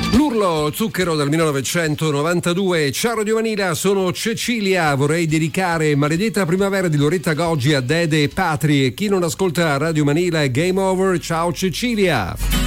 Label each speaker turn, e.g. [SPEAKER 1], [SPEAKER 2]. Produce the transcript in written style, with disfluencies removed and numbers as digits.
[SPEAKER 1] L'urlo zucchero del 1992. Ciao Radio Manila, sono Cecilia. Vorrei dedicare Maledetta primavera di Loretta Goggi a Dede e Patri. E chi non ascolta Radio Manila è game over. Ciao Cecilia.